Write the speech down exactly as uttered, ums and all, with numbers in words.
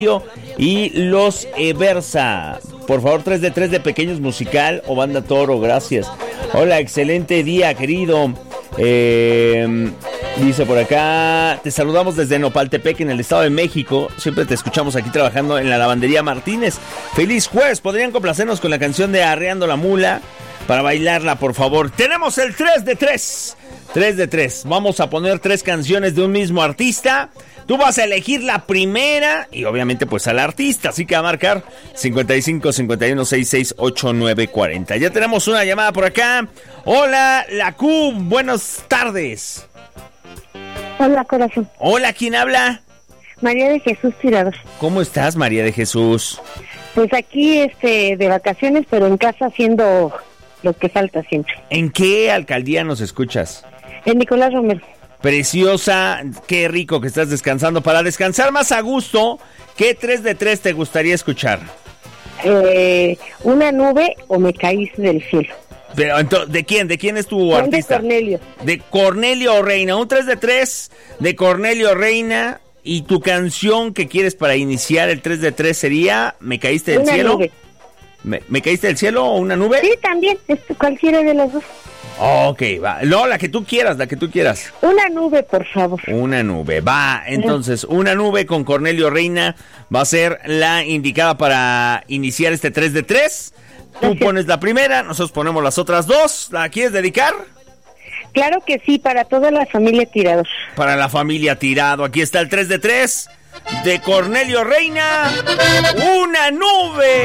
y los Eversa. Por favor, tres de tres de Pequeños Musical o Banda Toro, gracias. Hola, excelente día, querido. Eh, dice por acá, te saludamos desde Nopaltepec, en el Estado de México. Siempre te escuchamos aquí trabajando en la lavandería Martínez. Feliz jueves, ¿podrían complacernos con la canción de Arreando la Mula? Para bailarla, por favor. Tenemos el tres de tres. tres de tres. Vamos a poner tres canciones de un mismo artista. Tú vas a elegir la primera y obviamente pues al artista, así que va a marcar cincuenta y cinco, cincuenta y uno, sesenta y seis, ochenta y nueve, cuarenta. Ya tenemos una llamada por acá. Hola, la Q, buenas tardes. Hola, corazón. Hola, ¿quién habla? María de Jesús Tirador. ¿Cómo estás, María de Jesús? Pues aquí este de vacaciones, pero en casa haciendo lo que falta siempre. ¿En qué alcaldía nos escuchas? En Nicolás Romero. Preciosa, qué rico que estás descansando. Para descansar más a gusto, ¿qué tres de tres te gustaría escuchar? Eh, una nube o Me caíste del cielo. Pero entonces, ¿de quién? ¿De quién es tu Son artista? De Cornelio. De Cornelio Reina. Un tres de tres de Cornelio Reina. ¿Y tu canción que quieres para iniciar el tres de tres sería Me caíste del una cielo? Nube. ¿Me, ¿Me caíste del cielo o una nube? Sí, también, este, cualquiera de las dos. Ok, va. No, la que tú quieras, la que tú quieras. Una nube, por favor. Una nube, va. Entonces, una nube con Cornelio Reina va a ser la indicada para iniciar este tres de tres. Tú Gracias. pones la primera, nosotros ponemos las otras dos. ¿La quieres dedicar? Claro que sí, para toda la familia Tirador. Para la familia Tirado. Aquí está el tres de tres de Cornelio Reina. ¡Una nube!